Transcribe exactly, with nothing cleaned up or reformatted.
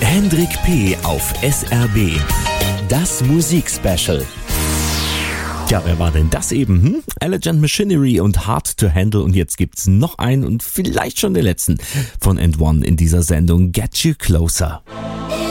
Hendrik P. auf S R B. Das Musikspecial. Tja, wer war denn das eben? Hm? Elegant Machinery und Hard to Handle. Und jetzt gibt's noch einen und vielleicht schon den letzten von And One in dieser Sendung. Get You Closer.